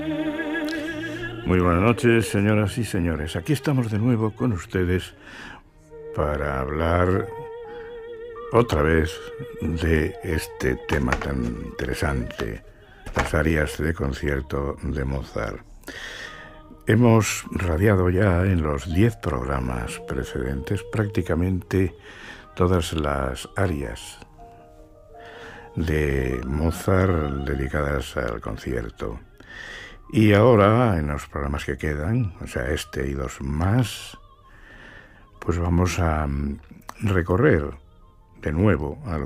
Muy buenas noches, señoras y señores. Aquí estamos de nuevo con ustedes para hablar otra vez de este tema tan interesante, las arias de concierto de Mozart. Hemos radiado ya en los 10 programas precedentes prácticamente todas las arias de Mozart dedicadas al concierto. Y ahora, en los programas que quedan, o sea, este y 2 más, pues vamos a recorrer de nuevo